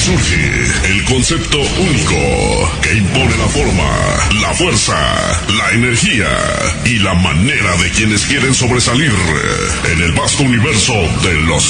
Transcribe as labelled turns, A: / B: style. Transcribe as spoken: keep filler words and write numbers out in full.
A: surge el concepto único que impone la forma, la fuerza, la energía y la manera de quienes quieren sobresalir en el vasto universo de los